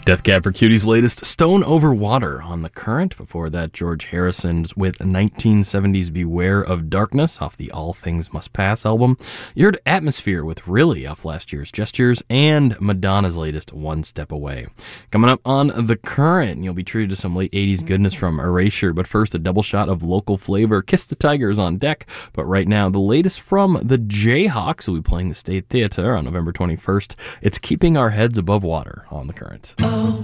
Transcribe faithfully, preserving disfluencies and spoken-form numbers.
Death Cab for Cutie's latest, Stone Over Water, on the Current. Before that, George Harrison's with nineteen seventies Beware of Darkness off the All Things Must Pass album. You heard Atmosphere with Really off last year's Gestures, and Madonna's latest, One Step Away. Coming up on The Current, you'll be treated to some late eighties goodness from Erasure, but first a double shot of local flavor. Kiss the Tigers on deck, but right now the latest from the Jayhawks, who will be playing the State Theater on November twenty-first. It's Keeping Our Heads Above Water on The Current.